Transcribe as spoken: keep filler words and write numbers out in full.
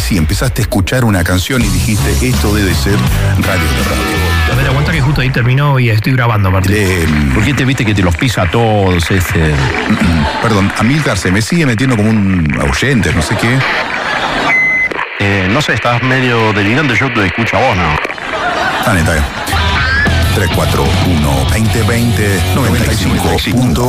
así, empezaste a escuchar una canción y dijiste, esto debe ser Radio de Radio. A ver, aguanta que justo ahí terminó y estoy grabando a partir. Eh, ¿Por qué te viste que te los pisa a todos? Este... Perdón, Amílcar se me sigue metiendo como un oyente, no sé qué. Eh, no sé, estás medio delirante, yo te escucho a vos, ¿no? Ah, neta. tres cuatro uno, veinte veinte, noventa y cinco punto